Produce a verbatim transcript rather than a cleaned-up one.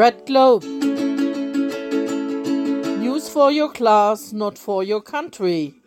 Red globe. News for your class, not for your country.